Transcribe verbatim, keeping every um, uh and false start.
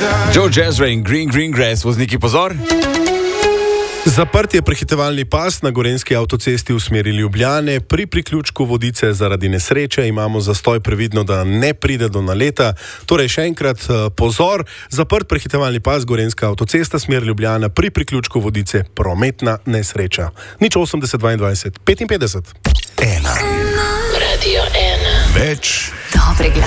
Joe Jazra in Green Green Grass, vozniki pozor. Zaprt je prehitevalni pas na gorenjski avtocesti v smeri Ljubljane. Pri priključku Vodice zaradi nesreče imamo zastoj, previdno, da ne pride do naleta. Torej še enkrat pozor, zaprt prehitevalni pas gorenjska avtocesta smer Ljubljana pri priključku Vodice, prometna nesreča. Nič osemdeset dvaindvajset petinpetdeset. Ena. Radio ena. Več. Dobrega.